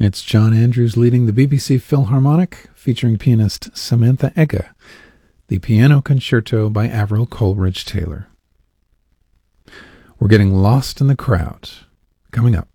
It's John Andrews leading the BBC Philharmonic, featuring pianist Samantha Egge, the Piano Concerto by Avril Coleridge Taylor. We're getting lost in the crowd. Coming up.